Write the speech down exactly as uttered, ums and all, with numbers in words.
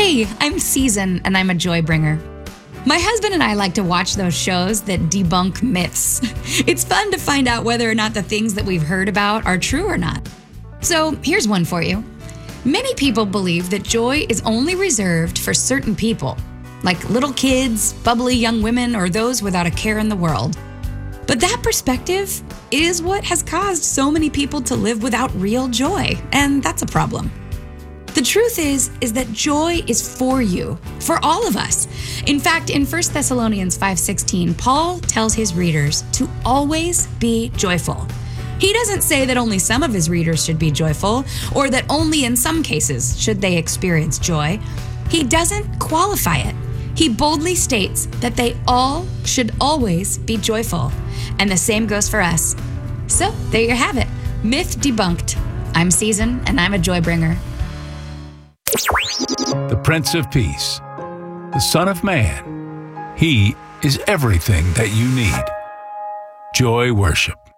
Hey, I'm Season, and I'm a joy bringer. My husband and I like to watch those shows that debunk myths. It's fun to find out whether or not the things that we've heard about are true or not. So here's one for you. Many people believe that joy is only reserved for certain people, like little kids, bubbly young women, or those without a care in the world. But that perspective is what has caused so many people to live without real joy, and that's a problem. The truth is, is that joy is for you, for all of us. In fact, in First Thessalonians five sixteen, Paul tells his readers to always be joyful. He doesn't say that only some of his readers should be joyful, or that only in some cases should they experience joy. He doesn't qualify it. He boldly states that they all should always be joyful. And the same goes for us. So there you have it. Myth debunked. I'm Season, and I'm a joy bringer. The Prince of Peace, the Son of Man. He is everything that you need. Joy Worship.